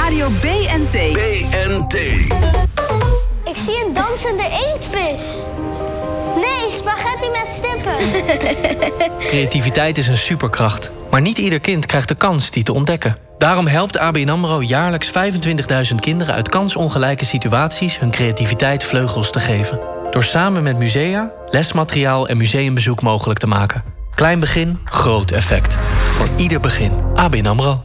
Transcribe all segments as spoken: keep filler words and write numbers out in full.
Radio B N T. B N T. Ik zie een dansende inktvis. Nee, spaghetti met stippen. Creativiteit is een superkracht. Maar niet ieder kind krijgt de kans die te ontdekken. Daarom helpt A B N AMRO jaarlijks vijfentwintigduizend kinderen uit kansongelijke situaties hun creativiteit vleugels te geven. Door samen met musea, lesmateriaal en museumbezoek mogelijk te maken. Klein begin, groot effect. Voor ieder begin. A B N AMRO.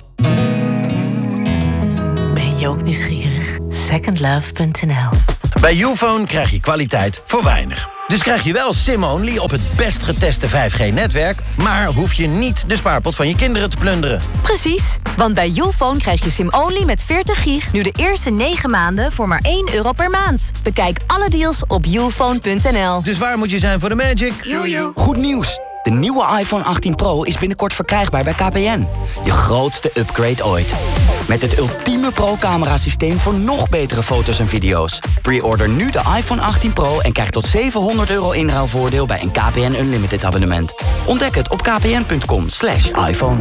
Ben je ook nieuwsgierig? second love punt n l. Bij Youfone krijg je kwaliteit voor weinig. Dus krijg je wel SIM-only op het best geteste vijf G-netwerk... maar hoef je niet de spaarpot van je kinderen te plunderen. Precies, want bij Youfone krijg je SIM-only met veertig gig... nu de eerste negen maanden voor maar één euro per maand. Bekijk alle deals op youfone punt n l. Dus waar moet je zijn voor de magic? Jojo. Goed nieuws! De nieuwe iPhone achttien Pro is binnenkort verkrijgbaar bij K P N. Je grootste upgrade ooit. Met het ultieme pro-camera-systeem voor nog betere foto's en video's. Pre-order nu de iPhone achttien Pro en krijg tot zevenhonderd euro inruilvoordeel bij een K P N Unlimited abonnement. Ontdek het op kpn punt com slash iPhone.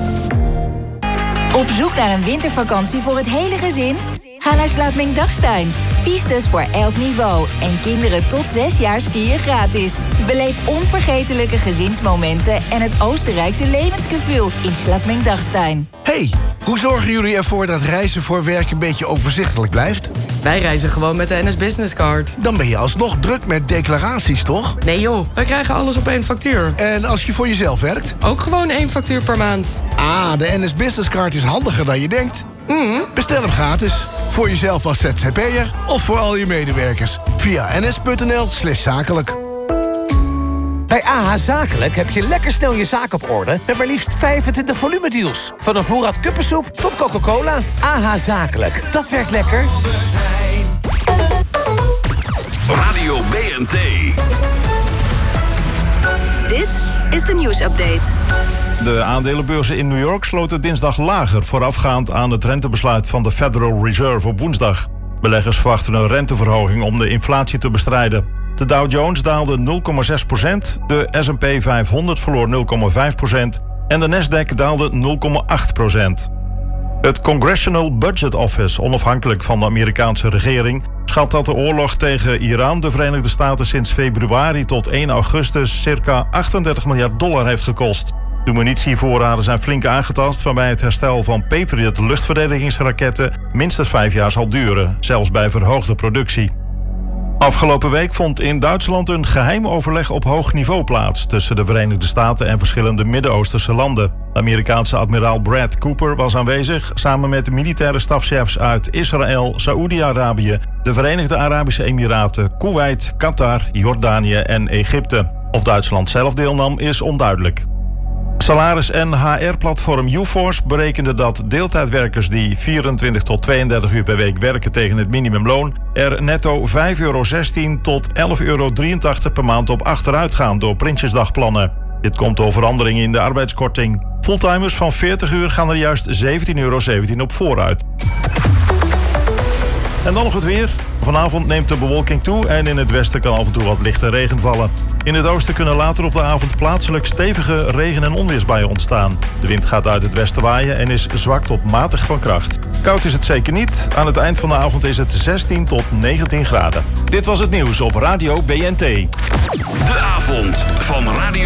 Op zoek naar een wintervakantie voor het hele gezin? Ga naar Slaapming-Dachstein. Pistes voor elk niveau. En kinderen tot zes jaar skiën gratis. Beleef onvergetelijke gezinsmomenten en het Oostenrijkse levensgevoel in Slaapming-Dachstein. Hey, hoe zorgen jullie ervoor dat reizen voor werk een beetje overzichtelijk blijft? Wij reizen gewoon met de N S Business Card. Dan ben je alsnog druk met declaraties, toch? Nee joh, wij krijgen alles op één factuur. En als je voor jezelf werkt? Ook gewoon één factuur per maand. Ah, de N S Business Card is handiger dan je denkt. Mm. Bestel hem gratis. Voor jezelf als Z Z P'er of voor al je medewerkers. Via ns punt n l slash zakelijk. Bij A H Zakelijk heb je lekker snel je zaak op orde... met maar liefst vijfentwintig volumedeals. Van een voorraad kuppensoep tot Coca-Cola. A H Zakelijk, dat werkt lekker. Radio B N T. Dit is de nieuwsupdate. De aandelenbeurzen in New York sloten dinsdag lager... voorafgaand aan het rentebesluit van de Federal Reserve op woensdag. Beleggers verwachten een renteverhoging om de inflatie te bestrijden. De Dow Jones daalde nul komma zes procent, de S en P vijfhonderd verloor nul komma vijf procent... en de Nasdaq daalde nul komma acht procent. Het Congressional Budget Office, onafhankelijk van de Amerikaanse regering... schat dat de oorlog tegen Iran de Verenigde Staten sinds februari tot één augustus... circa achtendertig miljard dollar heeft gekost. De munitievoorraden zijn flink aangetast... waarbij het herstel van Patriot luchtverdedigingsraketten minstens vijf jaar zal duren, zelfs bij verhoogde productie. Afgelopen week vond in Duitsland een geheim overleg op hoog niveau plaats... tussen de Verenigde Staten en verschillende Midden-Oosterse landen. De Amerikaanse admiraal Brad Cooper was aanwezig... samen met de militaire stafchefs uit Israël, Saoedi-Arabië... de Verenigde Arabische Emiraten, Kuwait, Qatar, Jordanië en Egypte. Of Duitsland zelf deelnam is onduidelijk. Salaris- en H R-platform UForce berekende dat deeltijdwerkers die vierentwintig tot tweeëndertig uur per week werken tegen het minimumloon er netto vijf euro zestien tot elf euro drieëntachtig per maand op achteruit gaan door Prinsjesdagplannen. Dit komt door veranderingen in de arbeidskorting. Fulltimers van veertig uur gaan er juist zeventien euro zeventien op vooruit. En dan nog het weer. Vanavond neemt de bewolking toe en in het westen kan af en toe wat lichte regen vallen. In het oosten kunnen later op de avond plaatselijk stevige regen- en onweersbuien ontstaan. De wind gaat uit het westen waaien en is zwak tot matig van kracht. Koud is het zeker niet. Aan het eind van de avond is het zestien tot negentien graden. Dit was het nieuws op Radio B N T. De avond van Radio